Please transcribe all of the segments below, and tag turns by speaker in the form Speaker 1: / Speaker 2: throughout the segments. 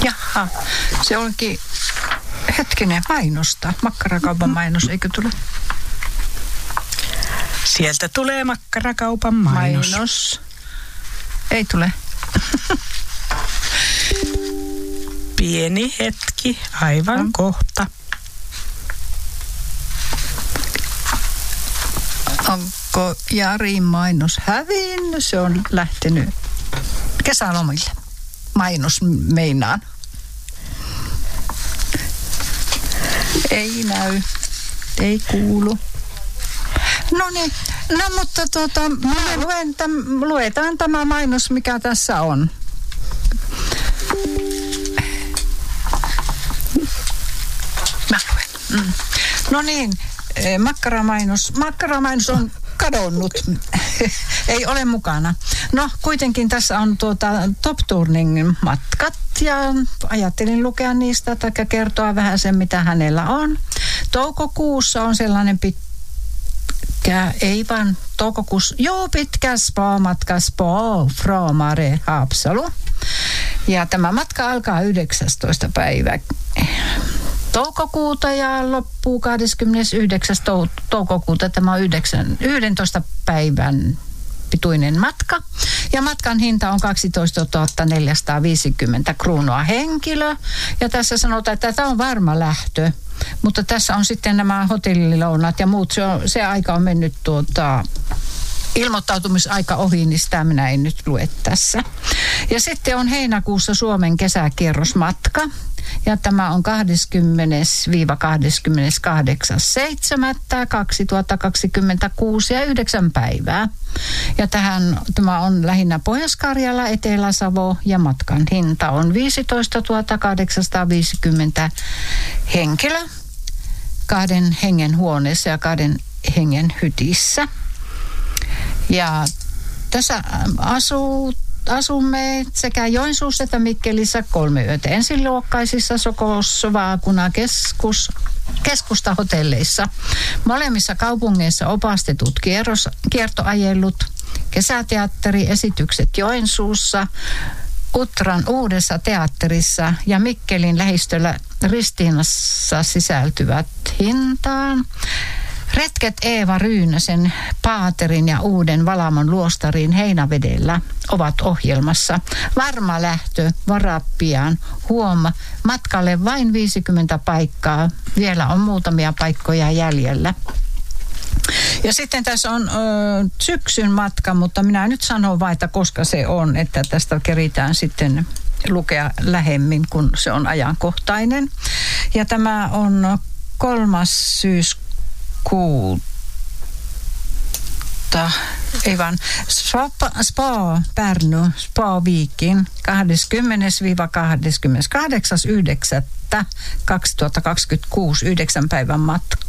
Speaker 1: Jaha, se onkin hetkinen mainosta. Makkarakaupan mainos, eikö tule?
Speaker 2: Sieltä tulee makkarakaupan mainos.
Speaker 1: Ei tule.
Speaker 2: Pieni hetki, aivan kohta.
Speaker 1: Onko Jarin mainos hävinnyt? Se on lähtenyt kesälomille. Mainos meinaan. Ei näy. Ei kuulu. No niin. No mutta luetaan tämä mainos, mikä tässä on. Mä luen. No niin, makkaramainos on kadonnut. Ei ole mukana. No kuitenkin tässä on Top Tourningin matkat ja ajattelin lukea niistä tai kertoa vähän sen, mitä hänellä on. Toukokuussa on sellainen pitkä spa-matka Fråmare Haapsalu. Ja tämä matka alkaa 19. päivä toukokuuta ja loppuu 29. toukokuuta. Tämä on 11 päivän pituinen matka. Ja matkan hinta on 12 450 kruunua henkilö. Ja tässä sanotaan, että tämä on varma lähtö. Mutta tässä on sitten nämä hotellilounat ja muut. Se aika on mennyt ilmoittautumisaika ohi, niin sitä minä en nyt lue tässä. Ja sitten on heinäkuussa Suomen kesäkierrosmatka. Ja tämä on 20.–28.7.2026 ja 9 päivää. Ja tämä on lähinnä Pohjois-Karjala, Etelä-Savo ja matkan hinta on 15 850 henkilö 2 hengen huoneessa ja 2 hengen hytissä. Ja tässä asumme sekä Joensuussa että Mikkelissä 3 yötä ensiluokkaisissa Sokosvaakuna keskustahotelleissa. Molemmissa kaupungeissa opastetut kiertoajellut, kesäteatteriesitykset Joensuussa, Utran uudessa teatterissa ja Mikkelin lähistöllä Ristiinassa sisältyvät hintaan. Retket Eeva Ryynäsen, Paaterin ja Uuden Valamon luostariin Heinävedellä ovat ohjelmassa. Varma lähtö, varaa pian. Matkalle vain 50 paikkaa. Vielä on muutamia paikkoja jäljellä. Ja sitten tässä on syksyn matka, mutta minä nyt sanon vain, että koska se on, että tästä keritään sitten lukea lähemmin, kun se on ajankohtainen. Ja tämä on 3. syyskuuta. Spa Pärnu, Spa Viikin 20.–28.9.2026 9 päivän matka.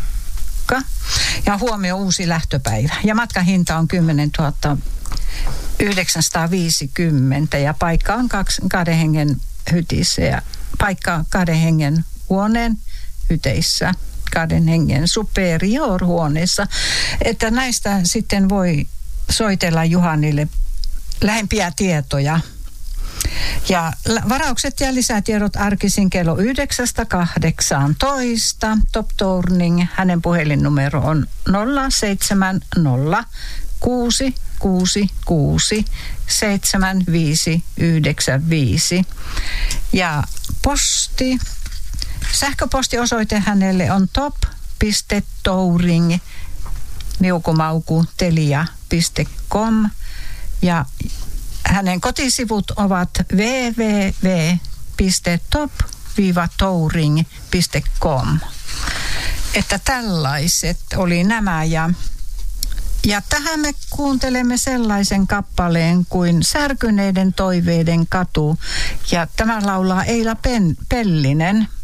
Speaker 1: Ja huomio uusi lähtöpäivä. Ja matkahinta on 10 950 ja paikka on 2 hengen hytissä ja paikka 2 hengen huoneen hyteissä. 2 hengen superior-huoneessa, että näistä sitten voi soitella Juhanille lähempiä tietoja. Ja varaukset ja lisätiedot arkisin kello 9–18. Top Turning, hänen puhelinnumero on 070 666 7595 ja sähköpostiosoite hänelle on top.touring@telia.com ja hänen kotisivut ovat www.top-touring.com. Että tällaiset oli nämä ja tähän me kuuntelemme sellaisen kappaleen kuin Särkyneiden toiveiden katu ja tämä laulaa Eila Pellinen.